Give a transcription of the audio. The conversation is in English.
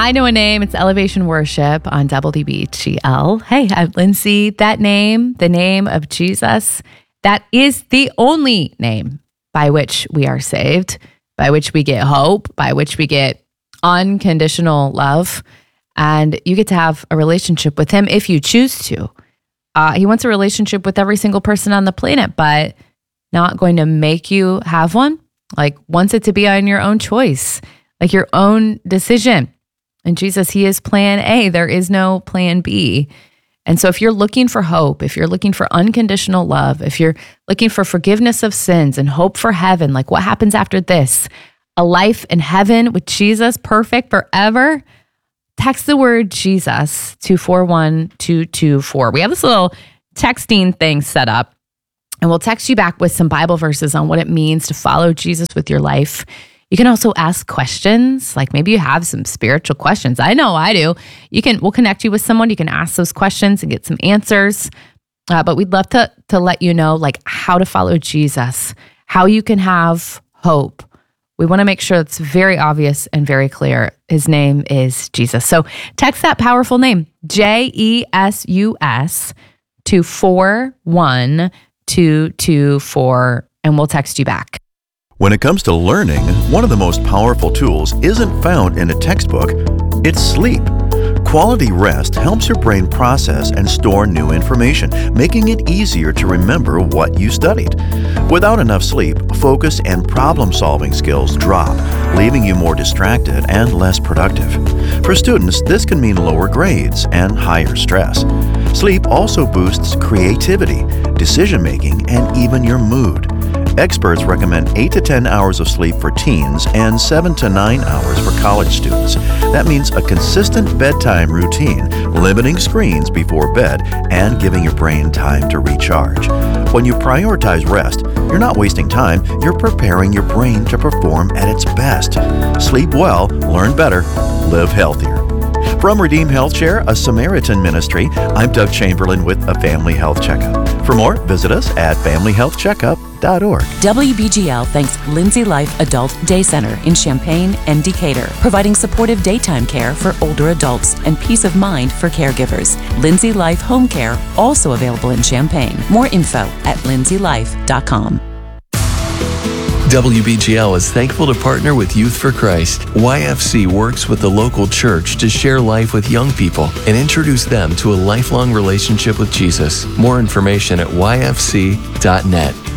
I know a name. It's Elevation Worship on WBGL. Hey, I'm Lindsay. That name, the name of Jesus, that is the only name by which we are saved, by which we get hope, by which we get unconditional love. And you get to have a relationship with him if you choose to. He wants a relationship with every single person on the planet, but not going to make you have one. Like, wants it to be on your own choice, like your own decision. And Jesus, he is plan A. There is no plan B. And so if you're looking for hope, if you're looking for unconditional love, if you're looking for forgiveness of sins and hope for heaven, like what happens after this, a life in heaven with Jesus, perfect forever, text the word Jesus to 41224. We have this little texting thing set up, and we'll text you back with some Bible verses on what it means to follow Jesus with your life. You can also ask questions, like maybe you have some spiritual questions. I know I do. We'll connect you with someone. You can ask those questions and get some answers. But we'd love to let you know like how to follow Jesus, how you can have hope. We want to make sure it's very obvious and very clear. His name is Jesus. So text that powerful name, JESUS, to 41224, and we'll text you back. When it comes to learning, one of the most powerful tools isn't found in a textbook, it's sleep. Quality rest helps your brain process and store new information, making it easier to remember what you studied. Without enough sleep, focus and problem-solving skills drop, leaving you more distracted and less productive. For students, this can mean lower grades and higher stress. Sleep also boosts creativity, decision-making, and even your mood. Experts recommend 8 to 10 hours of sleep for teens and 7 to 9 hours for college students. That means a consistent bedtime routine, limiting screens before bed, and giving your brain time to recharge. When you prioritize rest, you're not wasting time, you're preparing your brain to perform at its best. Sleep well, learn better, live healthier. From Redeem Health Share, a Samaritan ministry, I'm Doug Chamberlain with a Family Health Checkup. For more, visit us at familyhealthcheckup.org. WBGL thanks Lindsay Life Adult Day Center in Champaign and Decatur, providing supportive daytime care for older adults and peace of mind for caregivers. Lindsay Life Home Care, also available in Champaign. More info at lindsaylife.com. WBGL is thankful to partner with Youth for Christ. YFC works with the local church to share life with young people and introduce them to a lifelong relationship with Jesus. More information at yfc.net.